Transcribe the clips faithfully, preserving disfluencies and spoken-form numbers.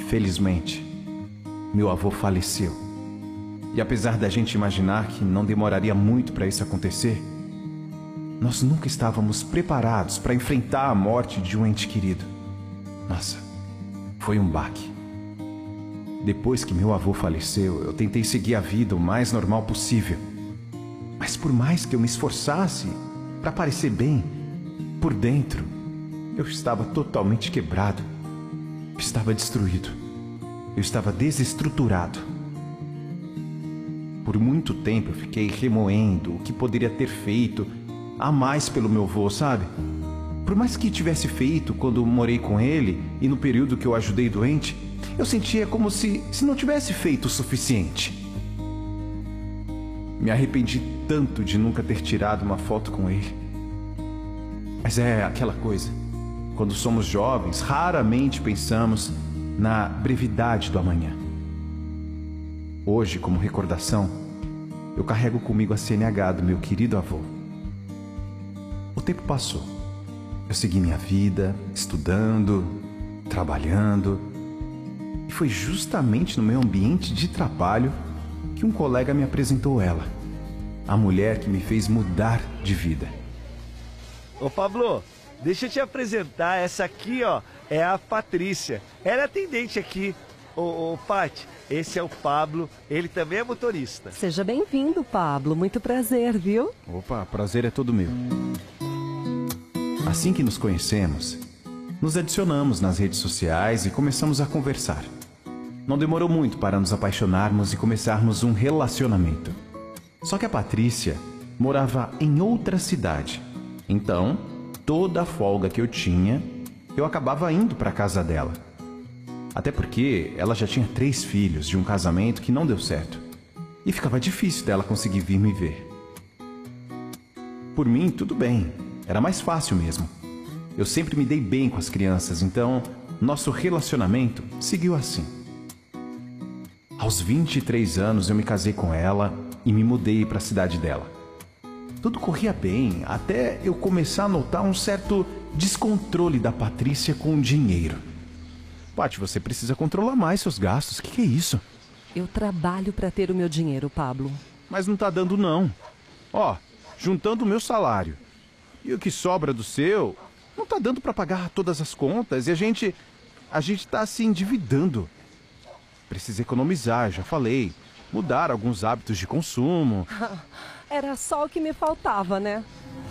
Infelizmente, meu avô faleceu. E apesar da gente imaginar que não demoraria muito para isso acontecer, nós nunca estávamos preparados para enfrentar a morte de um ente querido. Nossa, foi um baque. Depois que meu avô faleceu, eu tentei seguir a vida o mais normal possível. Mas por mais que eu me esforçasse para parecer bem, por dentro, eu estava totalmente quebrado. Eu estava destruído. Eu estava desestruturado. Por muito tempo eu fiquei remoendo o que poderia ter feito a mais pelo meu avô, sabe? Por mais que tivesse feito quando morei com ele e no período que eu ajudei doente, eu sentia como se, se não tivesse feito o suficiente. Me arrependi tanto de nunca ter tirado uma foto com ele. Mas é aquela coisa. Quando somos jovens, raramente pensamos na brevidade do amanhã. Hoje, como recordação, eu carrego comigo a C N H do meu querido avô. O tempo passou. Eu segui minha vida, estudando, trabalhando. E foi justamente no meu ambiente de trabalho que um colega me apresentou ela. A mulher que me fez mudar de vida. Ô Pablo, deixa eu te apresentar. Essa aqui, ó, é a Patrícia. Ela é atendente aqui. Ô, ô Pati, esse é o Pablo. Ele também é motorista. Seja bem-vindo, Pablo. Muito prazer, viu? Opa, prazer é todo meu. Assim que nos conhecemos, nos adicionamos nas redes sociais e começamos a conversar. Não demorou muito para nos apaixonarmos e começarmos um relacionamento. Só que a Patrícia morava em outra cidade. Então, toda a folga que eu tinha, eu acabava indo para a casa dela. Até porque ela já tinha três filhos de um casamento que não deu certo. E ficava difícil dela conseguir vir me ver. Por mim, tudo bem. Era mais fácil mesmo. Eu sempre me dei bem com as crianças, então nosso relacionamento seguiu assim. Aos vinte e três anos eu me casei com ela e me mudei para a cidade dela. Tudo corria bem, até eu começar a notar um certo descontrole da Patrícia com o dinheiro. Paty, você precisa controlar mais seus gastos. O que, que é isso? Eu trabalho para ter o meu dinheiro, Pablo. Mas não tá dando não. Ó, juntando o meu salário e o que sobra do seu, não tá dando para pagar todas as contas e a gente, a gente tá se endividando. Precisa economizar, já falei. Mudar alguns hábitos de consumo. Era só o que me faltava, né?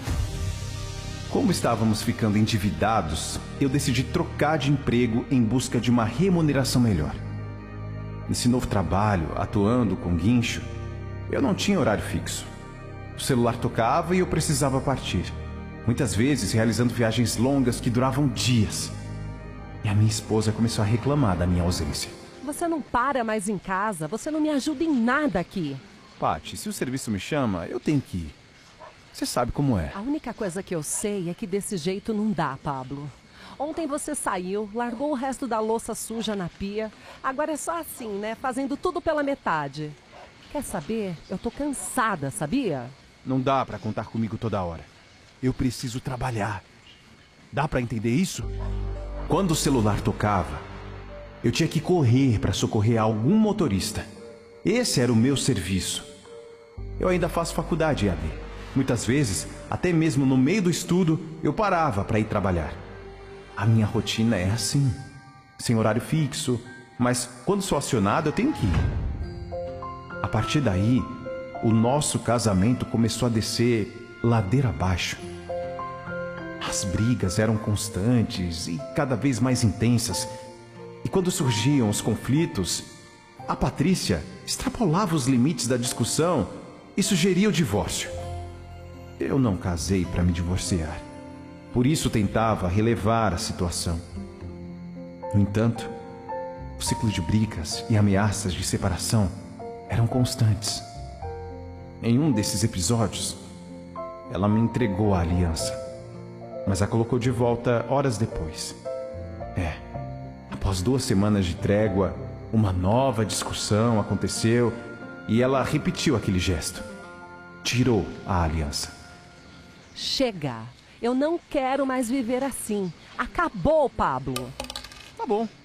Como estávamos ficando endividados, eu decidi trocar de emprego em busca de uma remuneração melhor. Nesse novo trabalho, atuando com guincho, eu não tinha horário fixo. O celular tocava e eu precisava partir. Muitas vezes realizando viagens longas que duravam dias. E a minha esposa começou a reclamar da minha ausência. Você não para mais em casa, você não me ajuda em nada aqui. Paty, se o serviço me chama, eu tenho que ir. Você sabe como é. A única coisa que eu sei é que desse jeito não dá, Pablo. Ontem você saiu, largou o resto da louça suja na pia. Agora é só assim, né? Fazendo tudo pela metade. Quer saber? Eu tô cansada, sabia? Não dá pra contar comigo toda hora. Eu preciso trabalhar. Dá pra entender isso? Quando o celular tocava, eu tinha que correr pra socorrer algum motorista. Esse era o meu serviço. Eu ainda faço faculdade, E A D. Muitas vezes, até mesmo no meio do estudo, eu parava para ir trabalhar. A minha rotina é assim, sem horário fixo, mas quando sou acionado eu tenho que ir. A partir daí, o nosso casamento começou a descer ladeira abaixo. As brigas eram constantes e cada vez mais intensas. E quando surgiam os conflitos, a Patrícia extrapolava os limites da discussão e sugeria o divórcio. Eu não casei para me divorciar. Por isso tentava relevar a situação. No entanto, o ciclo de brigas e ameaças de separação eram constantes. Em um desses episódios, ela me entregou a aliança, mas a colocou de volta horas depois. É, após duas semanas de trégua, uma nova discussão aconteceu e ela repetiu aquele gesto. Tirou a aliança. Chega! Eu não quero mais viver assim. Acabou, Pablo. Tá bom.